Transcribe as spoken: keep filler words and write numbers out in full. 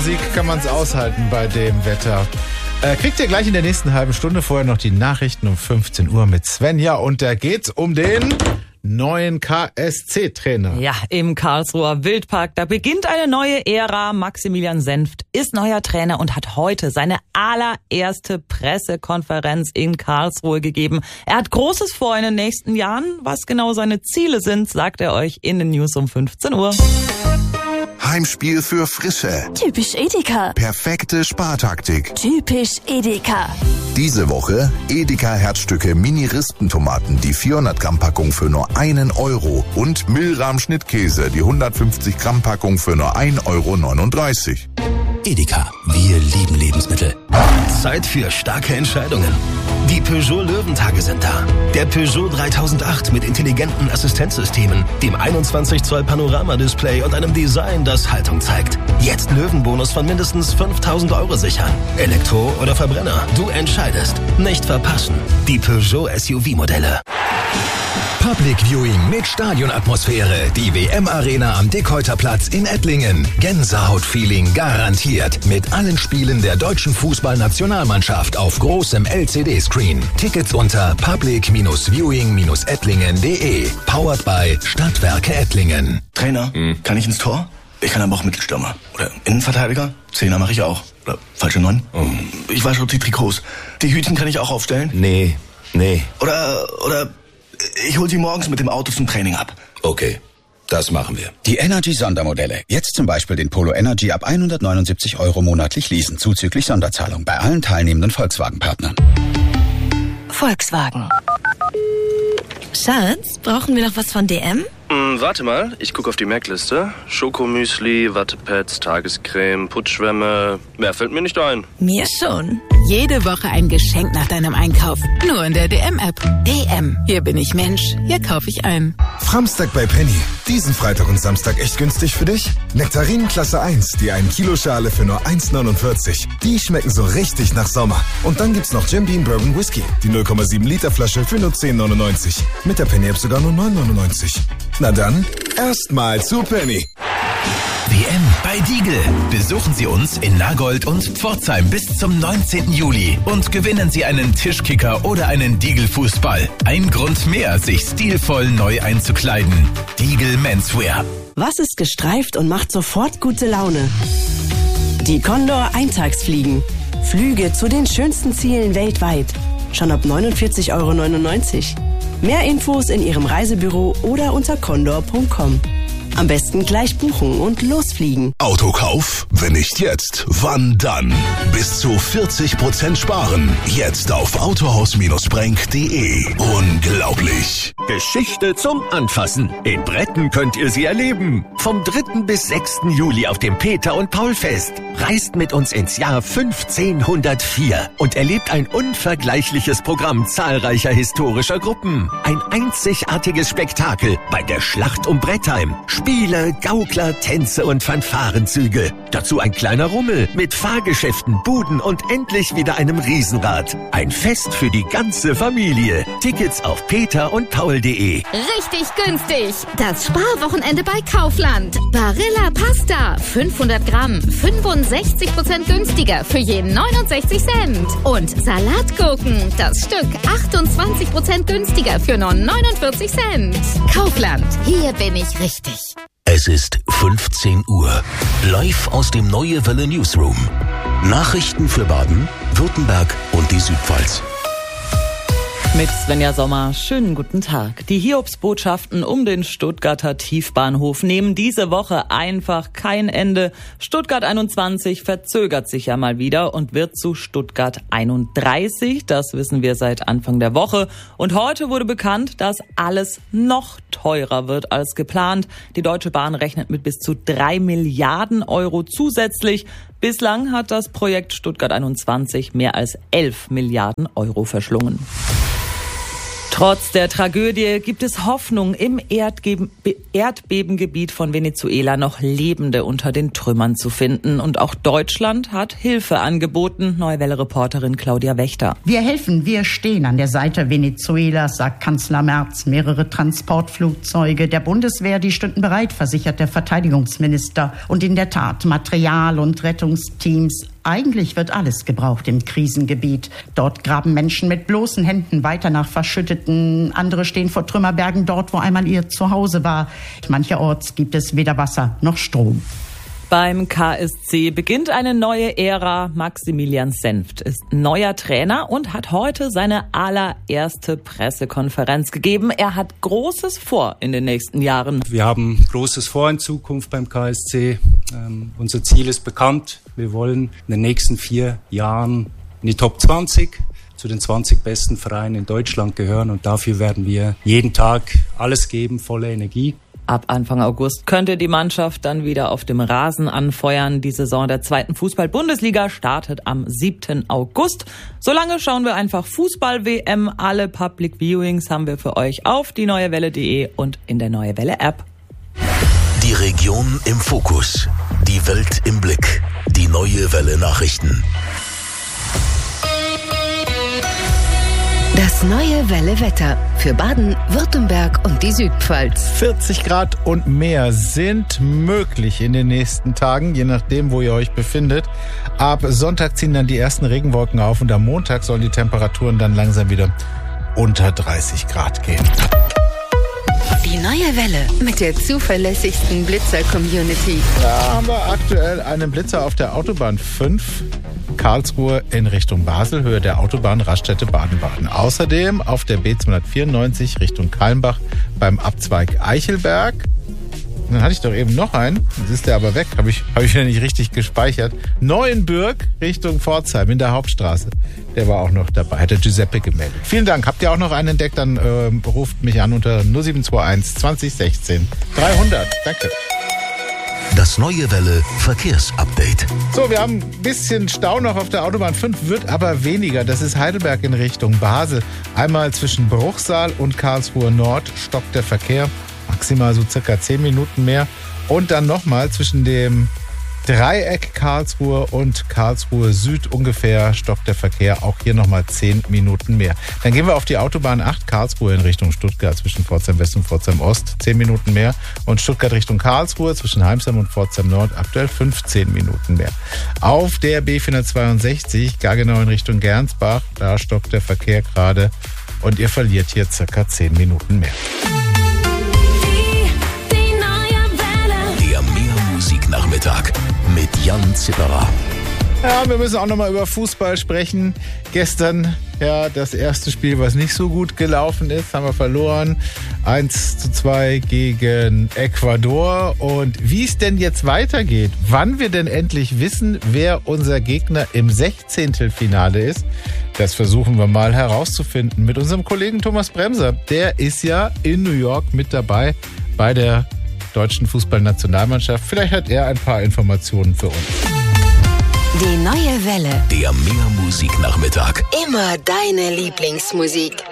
Musik kann man es aushalten bei dem Wetter. Äh, kriegt ihr gleich in der nächsten halben Stunde, vorher noch die Nachrichten um fünfzehn Uhr mit Sven. Ja, und da geht's um den neuen K S C-Trainer. Ja, im Karlsruher Wildpark, da beginnt eine neue Ära. Maximilian Senft ist neuer Trainer und hat heute seine allererste Pressekonferenz in Karlsruhe gegeben. Er hat Großes vor in den nächsten Jahren. Was genau seine Ziele sind, sagt er euch in den News um fünfzehn Uhr. Heimspiel für Frische. Typisch Edeka. Perfekte Spartaktik. Typisch Edeka. Diese Woche Edeka Herzstücke Mini-Rispentomaten, die vierhundert Gramm Packung für nur einen Euro und Milram Schnittkäse, die hundertfünfzig Gramm Packung für nur ein Euro neununddreißig. Edeka, wir lieben Lebensmittel. Zeit für starke Entscheidungen. Die Peugeot Löwentage sind da. Der Peugeot dreitausendacht mit intelligenten Assistenzsystemen, dem einundzwanzig Zoll Panoramadisplay und einem Design, das Haltung zeigt. Jetzt Löwenbonus von mindestens fünftausend Euro sichern. Elektro oder Verbrenner, du entscheidest. Nicht verpassen. Die Peugeot S U V-Modelle. Public Viewing mit Stadionatmosphäre. Die W M-Arena am Dickhäuterplatz in Ettlingen. Gänsehaut-Feeling garantiert. Mit allen Spielen der deutschen Fußballnationalmannschaft auf großem L C D-Screen. Tickets unter public viewing ettlingen punkt de. Powered by Stadtwerke Ettlingen. Trainer, hm. kann ich ins Tor? Ich kann aber auch Mittelstürmer. Oder Innenverteidiger? Zehner mache ich auch. Oder falsche Neun? Oh. Ich wasche die Trikots. Die Hütchen kann ich auch aufstellen? Nee, nee. Oder, oder... Ich hol sie morgens mit dem Auto zum Training ab. Okay, das machen wir. Die Energy-Sondermodelle. Jetzt zum Beispiel den Polo Energy ab hundertneunundsiebzig Euro monatlich leasen, zuzüglich Sonderzahlung bei allen teilnehmenden Volkswagen-Partnern. Volkswagen. Schatz, brauchen wir noch was von D M? Hm, warte mal, ich gucke auf die Merkliste. Schokomüsli, Wattepads, Tagescreme, Putzschwämme. Mehr fällt mir nicht ein. Mir schon. Jede Woche ein Geschenk nach deinem Einkauf. Nur in der D M-App. D M. Hier bin ich Mensch. Hier kaufe ich ein. Framstag bei Penny. Diesen Freitag und Samstag echt günstig für dich? Nektarinen Klasse eins, die ein Kilo Schale für nur eins neunundvierzig. Die schmecken so richtig nach Sommer. Und dann gibt's noch Jim Beam Bourbon Whisky. Die null Komma sieben Liter Flasche für nur zehn neunundneunzig. Mit der Penny-App sogar nur neun neunundneunzig. Na dann, erstmal zu Penny. W M bei Diegel. Besuchen Sie uns in Nagold und Pforzheim bis zum neunzehnten Juli und gewinnen Sie einen Tischkicker oder einen Diegel-Fußball. Ein Grund mehr, sich stilvoll neu einzukleiden. Diegel Menswear. Was ist gestreift und macht sofort gute Laune? Die Condor Eintagsfliegen. Flüge zu den schönsten Zielen weltweit. Schon ab neunundvierzig Euro neunundneunzig. Mehr Infos in Ihrem Reisebüro oder unter condor punkt com. Am besten gleich buchen und losfliegen. Autokauf? Wenn nicht jetzt, wann dann? Bis zu vierzig Prozent sparen. Jetzt auf autohaus Brenk punkt de. Unglaublich. Geschichte zum Anfassen. In Bretten könnt ihr sie erleben. Vom dritten bis sechsten Juli auf dem Peter- und Paul-Fest. Reist mit uns ins Jahr fünfzehnhundertvier und erlebt ein unvergleichliches Programm zahlreicher historischer Gruppen. Ein einzigartiges Spektakel bei der Schlacht um Brettheim. Spiele, Gaukler, Tänze und Fanfarenzüge. Dazu ein kleiner Rummel mit Fahrgeschäften, Buden und endlich wieder einem Riesenrad. Ein Fest für die ganze Familie. Tickets auf peter und paul punkt de. Richtig günstig. Das Sparwochenende bei Kaufland. Barilla Pasta. fünfhundert Gramm. fünfundsechzig Prozent günstiger für je neunundsechzig Cent. Und Salatgurken. Das Stück achtundzwanzig Prozent günstiger für nur neunundvierzig Cent. Kaufland. Hier bin ich richtig. Es ist fünfzehn Uhr. Live aus dem Neue Welle Newsroom. Nachrichten für Baden, Württemberg und die Südpfalz. Mit Svenja Sommer, schönen guten Tag. Die Hiobsbotschaften um den Stuttgarter Tiefbahnhof nehmen diese Woche einfach kein Ende. Stuttgart einundzwanzig verzögert sich ja mal wieder und wird zu Stuttgart einunddreißig. Das wissen wir seit Anfang der Woche. Und heute wurde bekannt, dass alles noch teurer wird als geplant. Die Deutsche Bahn rechnet mit bis zu drei Milliarden Euro zusätzlich. Bislang hat das Projekt Stuttgart einundzwanzig mehr als elf Milliarden Euro verschlungen. Trotz der Tragödie gibt es Hoffnung, im Erdgeben, Erdbebengebiet von Venezuela noch Lebende unter den Trümmern zu finden. Und auch Deutschland hat Hilfe angeboten. Neue Welle-Reporterin Claudia Wächter. Wir helfen, wir stehen an der Seite Venezuelas, sagt Kanzler Merz. Mehrere Transportflugzeuge der Bundeswehr, die stünden bereit, versichert der Verteidigungsminister. Und in der Tat, Material und Rettungsteams. Eigentlich wird alles gebraucht im Krisengebiet. Dort graben Menschen mit bloßen Händen weiter nach Verschütteten. Andere stehen vor Trümmerbergen dort, wo einmal ihr Zuhause war. Mancherorts gibt es weder Wasser noch Strom. Beim K S C beginnt eine neue Ära. Maximilian Senft ist neuer Trainer und hat heute seine allererste Pressekonferenz gegeben. Er hat Großes vor in den nächsten Jahren. Wir haben Großes vor in Zukunft beim K S C. Ähm, unser Ziel ist bekannt. Wir wollen in den nächsten vier Jahren in die Top zwanzig, zu den zwanzig besten Vereinen in Deutschland gehören. Und dafür werden wir jeden Tag alles geben, volle Energie. Ab Anfang August könnte die Mannschaft dann wieder auf dem Rasen anfeuern. Die Saison der zweiten Fußball-Bundesliga startet am siebten August. Solange schauen wir einfach Fußball-W M. Alle Public Viewings haben wir für euch auf die neue welle punkt de und in der Neue Welle App. Die Region im Fokus. Die Welt im Blick. Die Neue Welle Nachrichten. Das Neue Welle Wetter für Baden, Württemberg und die Südpfalz. vierzig Grad und mehr sind möglich in den nächsten Tagen, je nachdem, wo ihr euch befindet. Ab Sonntag ziehen dann die ersten Regenwolken auf und am Montag sollen die Temperaturen dann langsam wieder unter dreißig Grad gehen. Die Neue Welle mit der zuverlässigsten Blitzer-Community. Da haben wir aktuell einen Blitzer auf der Autobahn fünf, Karlsruhe in Richtung Basel, Höhe der Autobahn Raststätte Baden-Baden. Außerdem auf der B zweihundertvierundneunzig Richtung Kalmbach beim Abzweig Eichelberg. Und dann hatte ich doch eben noch einen, jetzt ist der aber weg, habe ich, hab ich ja nicht richtig gespeichert. Neuenbürg Richtung Pforzheim in der Hauptstraße. Der war auch noch dabei, hat der Giuseppe gemeldet. Vielen Dank. Habt ihr auch noch einen entdeckt, dann äh, ruft mich an unter null sieben zwei eins zwanzig sechzehn dreihundert. Danke. Das Neue Welle Verkehrsupdate. So, wir haben ein bisschen Stau noch auf der Autobahn fünf, wird aber weniger. Das ist Heidelberg in Richtung Basel. Einmal zwischen Bruchsal und Karlsruhe Nord stockt der Verkehr. Maximal so circa zehn Minuten mehr. Und dann nochmal zwischen dem Dreieck Karlsruhe und Karlsruhe Süd ungefähr stockt der Verkehr. Auch hier nochmal zehn Minuten mehr. Dann gehen wir auf die Autobahn acht Karlsruhe in Richtung Stuttgart zwischen Pforzheim West und Pforzheim Ost. zehn Minuten mehr. Und Stuttgart Richtung Karlsruhe zwischen Heimsheim und Pforzheim Nord aktuell fünfzehn Minuten mehr. Auf der B vierhundertzweiundsechzig gar genau in Richtung Gernsbach. Da stockt der Verkehr gerade. Und ihr verliert hier circa zehn Minuten mehr. Nachmittag mit Jan Zipperer. Ja, wir müssen auch nochmal über Fußball sprechen. Gestern, ja, das erste Spiel, was nicht so gut gelaufen ist, haben wir verloren. eins zu zwei gegen Ecuador. Und wie es denn jetzt weitergeht, wann wir denn endlich wissen, wer unser Gegner im Sechzehntelfinale ist, das versuchen wir mal herauszufinden mit unserem Kollegen Thomas Bremser. Der ist ja in New York mit dabei bei der deutschen Fußballnationalmannschaft. Vielleicht hat er ein paar Informationen für uns. Die Neue Welle. Der Mehrmusik-Nachmittag. Immer deine Lieblingsmusik.